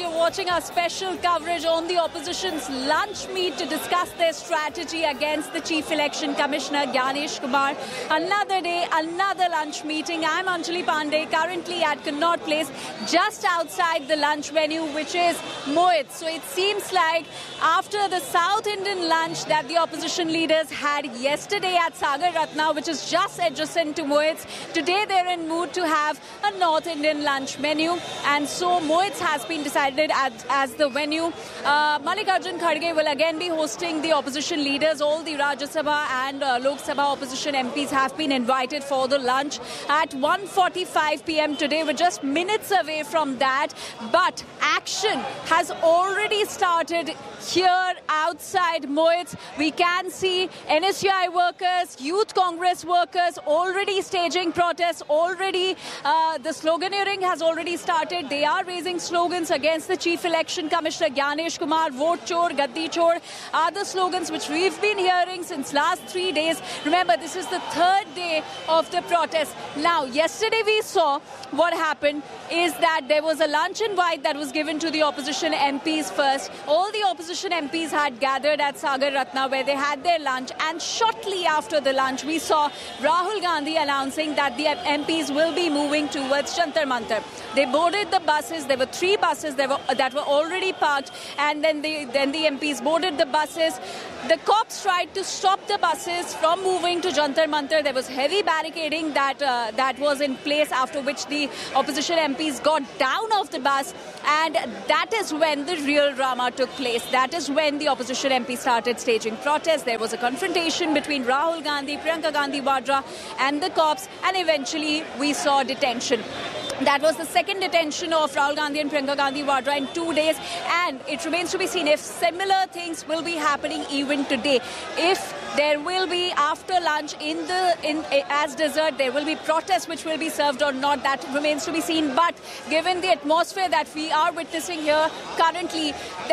you're watching our special coverage on the opposition's lunch meet to discuss their strategy against the Chief Election Commissioner, Gyanesh Kumar. Another day, another lunch meeting. I'm Anjali Pandey, currently at Connaught Place, just outside the lunch venue, which is Mohit. So it seems like after the South Indian lunch that the opposition leaders had yesterday at Sagar Ratna, which is just adjacent to Mohit's, today they're in mood to have a North Indian lunch menu. And so Mohit's has been decided as the venue. Mallikarjun Kharge will again be hosting the opposition leaders. All the Rajya Sabha and Lok Sabha opposition MPs have been invited for the lunch at 1:45 p.m. today. We're just minutes away from that. But action has already started here outside Mohit's. We can see NSUI workers, Youth Congress workers already staging protests. Already the sloganeering has already started. They are raising slogans against the Chief Election Commissioner Gyanesh Kumar. Vote chor, gaddi chor are the slogans which we've been hearing since last 3 days. Remember, this is the third day of the protest. Now, yesterday we saw what happened is that there was a lunch invite that was given to the opposition MPs first. All the opposition MPs had gathered at Sagar Ratna where they had their lunch, and shortly after the lunch we saw Rahul Gandhi announcing that the MPs will be moving towards Jantar Mantar. They boarded the buses. There were 3 buses that were already parked, and then the MPs boarded the buses. The cops tried to stop the buses from moving to Jantar Mantar. There was heavy barricading that was in place, after which the opposition MPs got down off the bus, and that is when the real drama took place. That is when the opposition MPs started staging protests. There was a confrontation between Rahul Gandhi, Priyanka Gandhi Vadra and the cops, and eventually we saw detention. That was the second detention of Rahul Gandhi and Priyanka Gandhi Vadra in 2 days, and it remains to be seen if similar things will be happening even today. If there will be after lunch as dessert, there will be protests which will be served or not, that remains to be seen. But given the atmosphere that we are witnessing here currently,